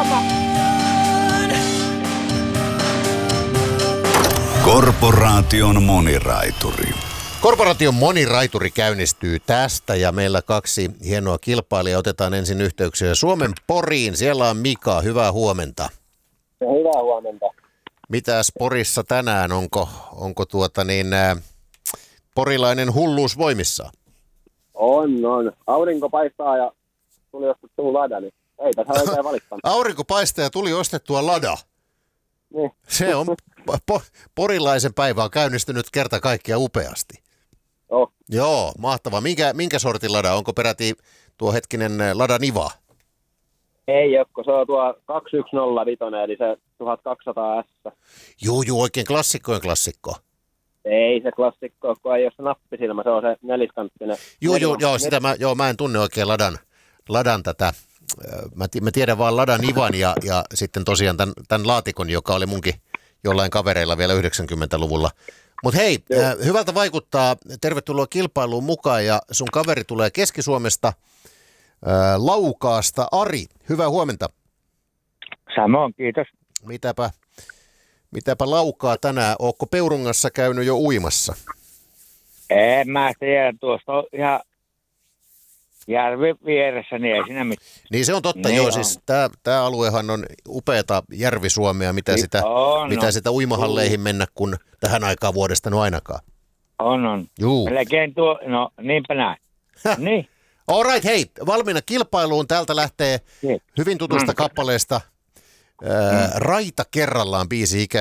Mopo! Korporaation moniraituri. Korporaation moniraituri käynnistyy tästä ja meillä 2 hienoa kilpailijaa. Otetaan ensin yhteyksiä Suomen Poriin. Siellä on Mika. Hyvää huomenta. Hyvää huomenta. Mitäs Porissa tänään? Onko porilainen hulluus voimissa? On. Aurinko paistaa ja tuli ostettua lada, niin ei tässä oikein valittanut. Aurinko paistaa ja tuli ostettua lada. Niin. Se on porilaisen päivä on käynnistynyt kerta kaikkiaan upeasti. Oh. Joo, mahtava. Minkä sortin lada? Onko peräti tuo hetkinen Lada Niva? Ei Jokko, se on tuo 2105, eli se 1200 S. Joo, oikein klassikkojen klassikko. Ei se klassikko, kun ei ole se nappisilmä, se on se neliskanttinen. Joo, mä en tunne oikein Ladan tätä. Mä tiedän vaan Ladan Nivan ja sitten tosiaan tämän laatikon, joka oli munkin jollain kavereilla vielä 90-luvulla. Mutta hei, hyvältä vaikuttaa. Tervetuloa kilpailuun mukaan ja sun kaveri tulee Keski-Suomesta Laukaasta. Ari, hyvää huomenta. Samoin, kiitos. Mitäpä Laukaa tänään? Ootko Peurungassa käynyt jo uimassa? En mä tiedä, tuosta on ihan järvi vieressä, niin ei siinä mitään. Niin se on totta, niin joo. On. Siis tämä aluehan on upeata järvi-Suomea, mitä sitä uimahalleihin mennä, kun tähän aikaan vuodesta ainakaan. On. Juu. Melkein tuo, no niinpä näin. Niin. All right, hei, valmiina kilpailuun. Täältä lähtee hyvin tutusta kappaleesta Raita kerrallaan biisi